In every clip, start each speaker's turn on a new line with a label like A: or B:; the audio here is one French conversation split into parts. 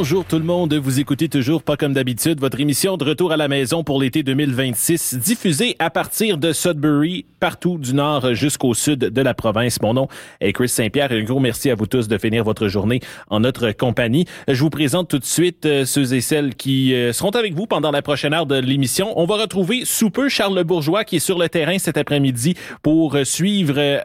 A: Bonjour tout le monde, vous écoutez toujours Pas comme d'habitude, votre émission de retour à la maison pour l'été 2026, diffusée à partir de Sudbury, partout du nord jusqu'au sud de la province. Mon nom est Chris Saint-Pierre et un gros merci à vous tous de finir votre journée en notre compagnie. Je vous présente tout de suite ceux et celles qui seront avec vous pendant la prochaine heure de l'émission. On va retrouver sous peu Charles Le Bourgeois qui est sur le terrain cet après-midi pour suivre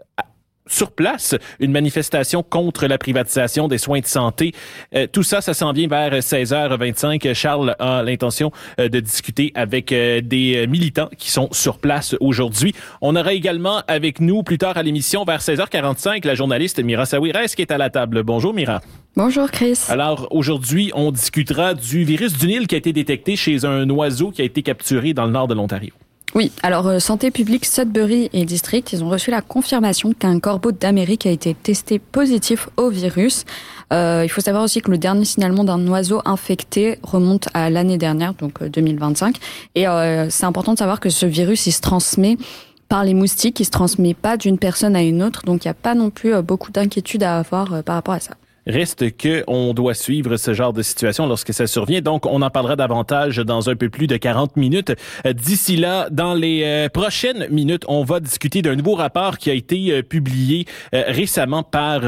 A: sur place une manifestation contre la privatisation des soins de santé. Tout ça s'en vient vers 16h25. Charles a l'intention de discuter avec des militants qui sont sur place aujourd'hui. On aura également avec nous plus tard à l'émission vers 16h45 la journaliste Mira Sawires qui est à la table. Bonjour Mira.
B: Bonjour Chris.
A: Alors aujourd'hui, on discutera du virus du Nil qui a été détecté chez un oiseau qui a été capturé dans le nord de l'Ontario.
B: Oui, alors Santé publique Sudbury et District, ils ont reçu la confirmation qu'un corbeau d'Amérique a été testé positif au virus. Il faut savoir aussi que le dernier signalement d'un oiseau infecté remonte à l'année dernière, donc 2025. Et c'est important de savoir que ce virus, il se transmet par les moustiques, il se transmet pas d'une personne à une autre. Donc il n'y a pas non plus beaucoup d'inquiétude à avoir par rapport à ça.
A: Reste que on doit suivre ce genre de situation lorsque ça survient. Donc, on en parlera davantage dans un peu plus de 40 minutes. D'ici là, dans les prochaines minutes, on va discuter d'un nouveau rapport qui a été publié récemment par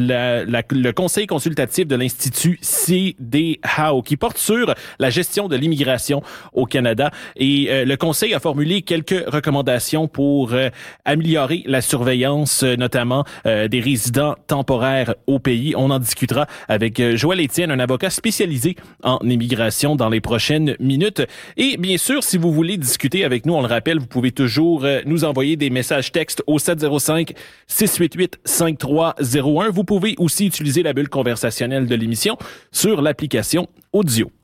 A: le Conseil consultatif de l'Institut CDHAO qui porte sur la gestion de l'immigration au Canada. Et le Conseil a formulé quelques recommandations pour améliorer la surveillance, notamment des résidents temporaires au pays. On en discutera avec Joël Étienne, un avocat spécialisé en immigration dans les prochaines minutes. Et bien sûr, si vous voulez discuter avec nous, on le rappelle, vous pouvez toujours nous envoyer des messages textes au 705-688-5301. Vous pouvez aussi utiliser la bulle conversationnelle de l'émission sur l'application Audio.